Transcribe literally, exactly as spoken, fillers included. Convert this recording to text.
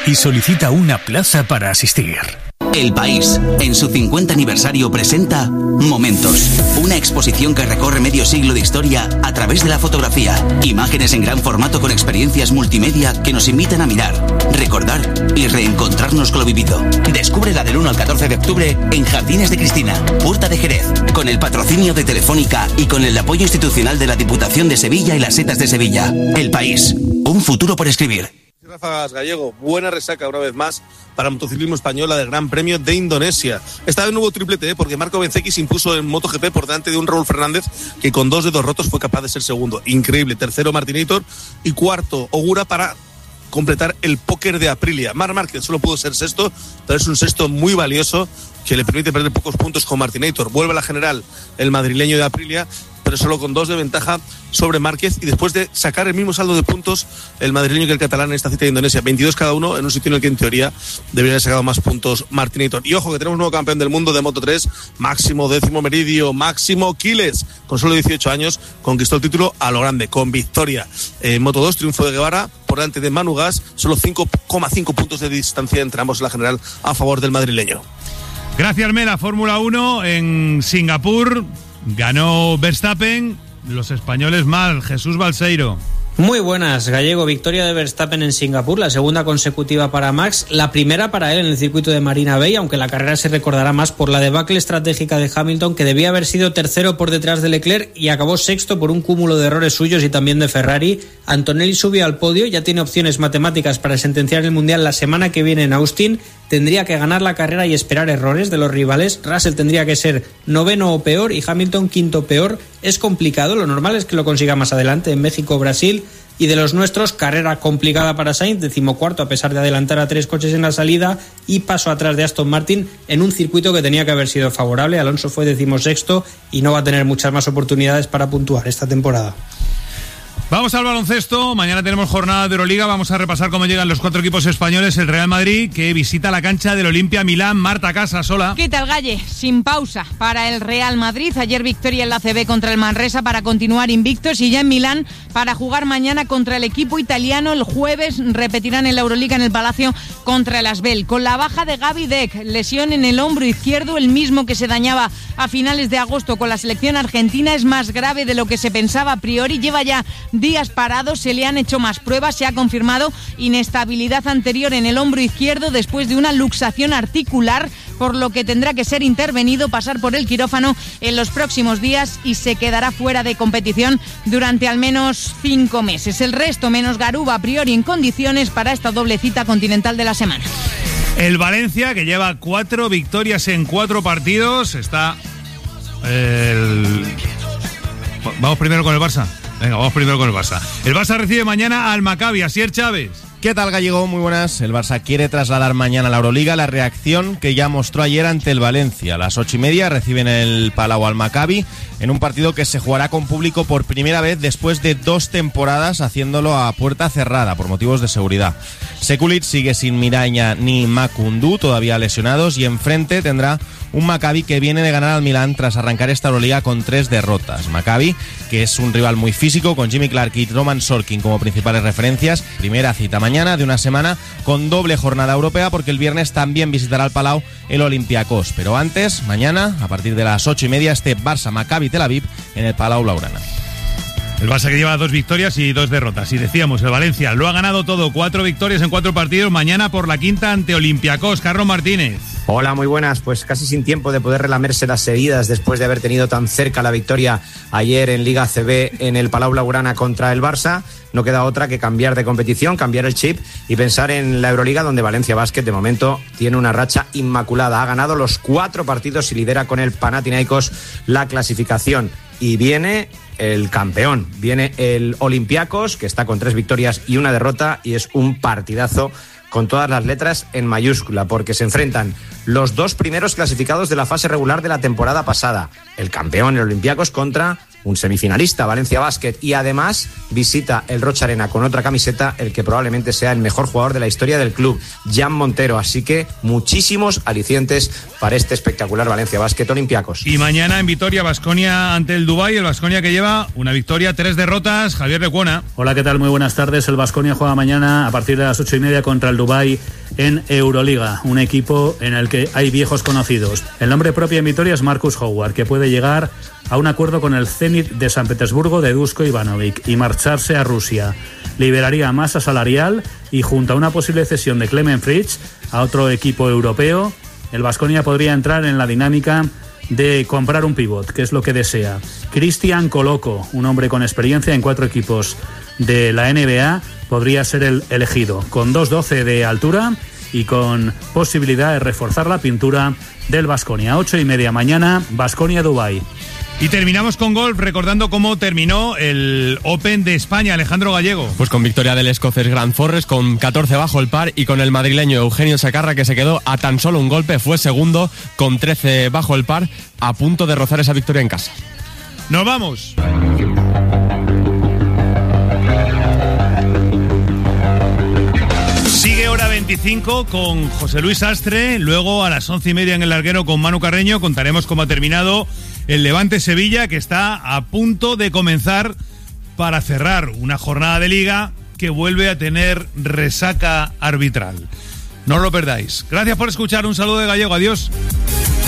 y solicita una plaza para asistir. El País, en su cincuenta aniversario, presenta Momentos, una exposición que recorre medio siglo de historia a través de la fotografía. Imágenes en gran formato con experiencias multimedia que nos invitan a mirar, recordar y reencontrarnos con lo vivido. Descúbrela del uno al catorce de octubre en Jardines de Cristina, Puerta de Jerez, con el patrocinio de Telefónica y con el apoyo institucional de la Diputación de Sevilla y las Setas de Sevilla. El País, un futuro por escribir. Ráfagas Gallego, buena resaca una vez más para motociclismo española del Gran Premio de Indonesia. Esta vez no hubo triplete, ¿eh? porque Marco Bezzecchi se impuso en MotoGP por delante de un Raúl Fernández que con dos dedos rotos fue capaz de ser segundo. Increíble. Tercero Martinator y cuarto Ogura para completar el póker de Aprilia. Marc Márquez solo pudo ser sexto, pero es un sexto muy valioso que le permite perder pocos puntos con Martinator. Vuelve a la general el madrileño de Aprilia, pero solo con dos de ventaja sobre Márquez, y después de sacar el mismo saldo de puntos el madrileño que el catalán en esta cita de Indonesia, veintidós cada uno, en un sitio en el que en teoría debería haber sacado más puntos Martinator. Y ojo que tenemos un nuevo campeón del mundo de Moto tres, Máximo Décimo Meridio, Máximo Quiles, con solo dieciocho años, conquistó el título a lo grande, con victoria. En Moto dos, triunfo de Guevara por delante de Manu Gas, solo cinco coma cinco puntos de distancia entre ambos en la general a favor del madrileño. Gracias, Mela. Fórmula uno en Singapur. Ganó Verstappen, los españoles mal. Jesús Balseiro. Muy buenas, Gallego. Victoria de Verstappen en Singapur, la segunda consecutiva para Max, la primera para él en el circuito de Marina Bay, aunque la carrera se recordará más por la debacle estratégica de Hamilton, que debía haber sido tercero por detrás de Leclerc y acabó sexto por un cúmulo de errores suyos y también de Ferrari. Antonelli subió al podio, ya tiene opciones matemáticas para sentenciar el Mundial la semana que viene en Austin. Tendría que ganar la carrera y esperar errores de los rivales. Russell tendría que ser noveno o peor y Hamilton quinto peor. Es complicado, lo normal es que lo consiga más adelante en México o Brasil. Y de los nuestros, carrera complicada para Sainz, decimocuarto a pesar de adelantar a tres coches en la salida y paso atrás de Aston Martin en un circuito que tenía que haber sido favorable. Alonso fue decimosexto y no va a tener muchas más oportunidades para puntuar esta temporada. Vamos al baloncesto. Mañana tenemos jornada de Euroliga. Vamos a repasar cómo llegan los cuatro equipos españoles. El Real Madrid, que visita la cancha del Olimpia Milán. Marta Casas, hola. ¿Qué tal, Galle? Sin pausa para el Real Madrid. Ayer victoria en la A C B contra el Manresa para continuar invictos, y ya en Milán para jugar mañana contra el equipo italiano. El jueves repetirán en la Euroliga en el Palacio contra el Asbel. Con la baja de Gaby Deck, lesión en el hombro izquierdo, el mismo que se dañaba a finales de agosto con la selección argentina. Es más grave de lo que se pensaba a priori. Lleva ya días parados, se le han hecho más pruebas, se ha confirmado inestabilidad anterior en el hombro izquierdo después de una luxación articular, por lo que tendrá que ser intervenido, pasar por el quirófano en los próximos días y se quedará fuera de competición durante al menos cinco meses. El resto, menos Garuba, a priori en condiciones para esta doble cita continental de la semana. El Valencia, que lleva cuatro victorias en cuatro partidos, está... El... Vamos primero con el Barça. Venga, vamos primero con el Barça. El Barça recibe mañana al Maccabi. Asier Chávez. ¿Qué tal, Gallego? Muy buenas. El Barça quiere trasladar mañana a la Euroliga la reacción que ya mostró ayer ante el Valencia. A las ocho y media reciben el Palau al Maccabi en un partido que se jugará con público por primera vez después de dos temporadas haciéndolo a puerta cerrada por motivos de seguridad. Sekulic sigue sin Miraña ni Makundu, todavía lesionados, y enfrente tendrá un Maccabi que viene de ganar al Milán tras arrancar esta Euroliga con tres derrotas. Maccabi, que es un rival muy físico, con Jimmy Clark y Roman Sorkin como principales referencias. Primera cita mañana de una semana con doble jornada europea, porque el viernes también visitará al Palau el Olympiacos. Pero antes, mañana, a partir de las ocho y media, este Barça Maccabi Tel Aviv en el Palau Blaugrana. El Barça, que lleva dos victorias y dos derrotas. Y decíamos, el Valencia lo ha ganado todo, cuatro victorias en cuatro partidos. Mañana por la quinta ante Olympiacos. Carlos Martínez. Hola, muy buenas. Pues casi sin tiempo de poder relamerse las heridas después de haber tenido tan cerca la victoria ayer en Liga A C B en el Palau Blaugrana contra el Barça. No queda otra que cambiar de competición, cambiar el chip y pensar en la Euroliga, donde Valencia Basket de momento tiene una racha inmaculada. Ha ganado los cuatro partidos y lidera con el Panathinaikos la clasificación. Y viene el campeón, viene el Olympiacos, que está con tres victorias y una derrota, y es un partidazo con todas las letras en mayúscula, porque se enfrentan los dos primeros clasificados de la fase regular de la temporada pasada. El campeón, el Olympiacos, contra un semifinalista, Valencia Basket, y además visita el Rocha Arena con otra camiseta, el que probablemente sea el mejor jugador de la historia del club, Jan Montero. Así que muchísimos alicientes para este espectacular Valencia Basket Olympiacos. Y mañana en Vitoria, Baskonia ante el Dubái, el Baskonia que lleva una victoria, tres derrotas. Javier Lecuona. Hola, ¿qué tal? Muy buenas tardes. El Baskonia juega mañana a partir de las ocho y media contra el Dubái en Euroliga, un equipo en el que hay viejos conocidos. El nombre propio en Vitoria es Marcus Howard, que puede llegar a un acuerdo con el Zenit de San Petersburgo de Dusko Ivanovic y marcharse a Rusia. Liberaría masa salarial y junto a una posible cesión de Clement Fritz a otro equipo europeo, el Baskonia podría entrar en la dinámica de comprar un pivot, que es lo que desea. Cristian Coloco, un hombre con experiencia en cuatro equipos de la N B A, podría ser el elegido, con dos doce de altura y con posibilidad de reforzar la pintura del Baskonia. Ocho y media mañana, Baskonia-Dubái. Y terminamos con golf, recordando cómo terminó el Open de España, Alejandro Gallego. Pues con victoria del escocés Grant Forrest, con catorce bajo el par, y con el madrileño Eugenio Secarra, que se quedó a tan solo un golpe, fue segundo con trece bajo el par, a punto de rozar esa victoria en casa. ¡Nos vamos! Sigue hora veinticinco con José Luis Astre, luego a las once y media en el larguero con Manu Carreño contaremos cómo ha terminado el Levante Sevilla, que está a punto de comenzar para cerrar una jornada de liga que vuelve a tener resaca arbitral. No os lo perdáis. Gracias por escuchar, un saludo de Gallego, adiós.